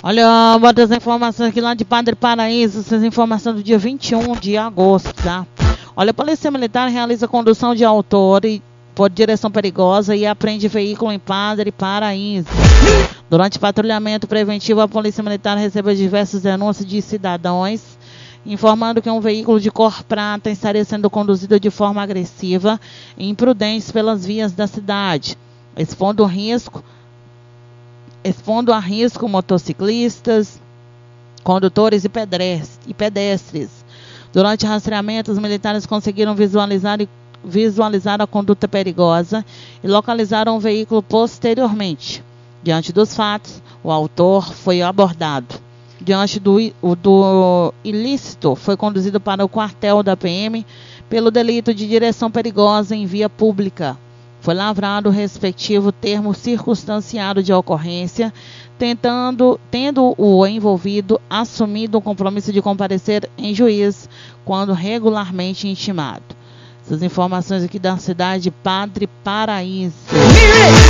Olha, bota as informações aqui lá de Padre Paraíso, essas informações do dia 21 de agosto, tá? Olha, a Polícia Militar realiza condução de autor por direção perigosa e apreende veículo em Padre Paraíso. Durante patrulhamento preventivo, a Polícia Militar recebeu diversas denúncias de cidadãos informando que um veículo de cor prata estaria sendo conduzido de forma agressiva e imprudente pelas vias da cidade, expondo a risco motociclistas, condutores e pedestres. Durante rastreamento, os militares conseguiram visualizar a conduta perigosa e localizaram o veículo posteriormente. Diante dos fatos, o autor foi abordado. Diante do ilícito, foi conduzido para o quartel da PM pelo delito de direção perigosa em via pública. Foi lavrado o respectivo termo circunstanciado de ocorrência, tendo o envolvido assumido o compromisso de comparecer em juiz quando regularmente intimado. Essas informações aqui da cidade de Padre Paraíso.